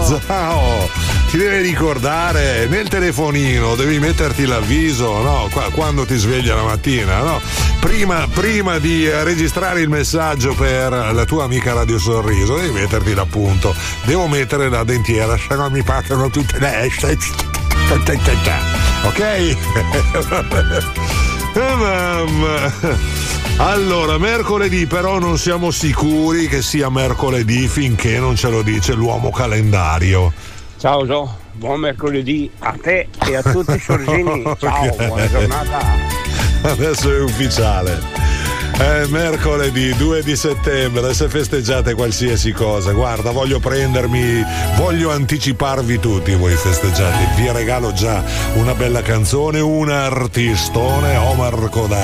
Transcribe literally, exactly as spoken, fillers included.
Ciao. Ti devi ricordare nel telefonino, devi metterti l'avviso, no? Qua, quando ti sveglia la mattina, no? Prima, prima di registrare il messaggio per la tua amica Radio Sorriso, devi metterti l'appunto. Devo mettere la dentiera, se no mi passano tutte le esse. Ok? Eh, mamma. Allora, mercoledì però non siamo sicuri che sia mercoledì finché non ce lo dice l'uomo calendario. Ciao Gio, buon mercoledì a te e a tutti i sorgini. Ciao, okay. Buona giornata. Adesso è ufficiale. È mercoledì due di settembre, se festeggiate qualsiasi cosa, guarda, voglio prendermi, voglio anticiparvi tutti voi festeggiati. Vi regalo già una bella canzone, un artistone, Omar Kodai.